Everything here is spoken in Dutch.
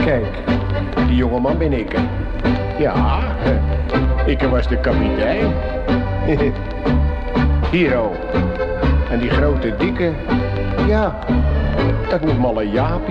Kijk, die jongeman ben ik. Ja, ik was de kapitein. Hier ook. En die grote dikke, ja, dat moet malle Jaapie.